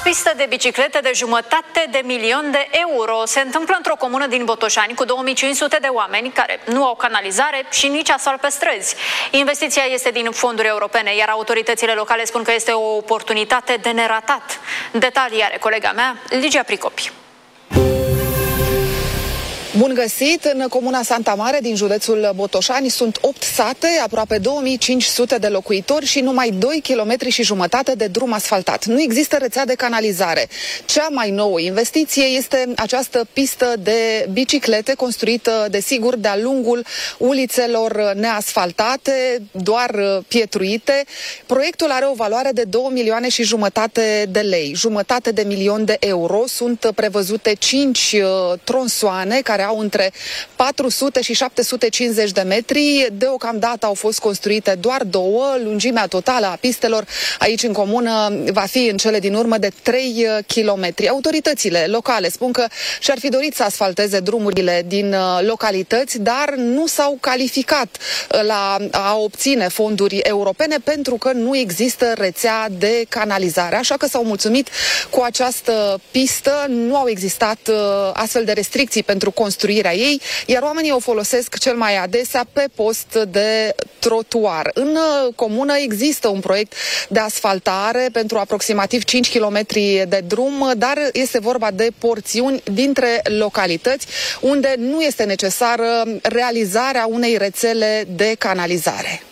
Pistă de biciclete de 1,5 milion de euro se întâmplă într-o comună din Botoșani cu 2500 de oameni care nu au canalizare și nici asfalt pe străzi. Investiția este din fonduri europene, iar autoritățile locale spun că este o oportunitate de neratat. Detalii are colega mea, Ligia Pricopi. Bun găsit! În comuna Santa Mare din județul Botoșani sunt 8 sate, aproape 2500 de locuitori și numai 2,5 km de drum asfaltat. Nu există rețea de canalizare. Cea mai nouă investiție este această pistă de biciclete construită, desigur, de-a lungul ulițelor neasfaltate, doar pietruite. Proiectul are o valoare de 2,5 milioane de lei. 500 de milioane de euro. Sunt prevăzute 5 tronsoane care au între 400 și 750 de metri. Deocamdată au fost construite doar 2. Lungimea totală a pistelor aici în comună va fi în cele din urmă de 3 kilometri. Autoritățile locale spun că și-ar fi dorit să asfalteze drumurile din localități, dar nu s-au calificat la a obține fonduri europene pentru că nu există rețea de canalizare. Așa că s-au mulțumit cu această pistă. Nu au existat astfel de restricții pentru construirea ei, iar oamenii o folosesc cel mai adesea pe post de trotuar. În comună există un proiect de asfaltare pentru aproximativ 5 km de drum, dar este vorba de porțiuni dintre localități unde nu este necesară realizarea unei rețele de canalizare.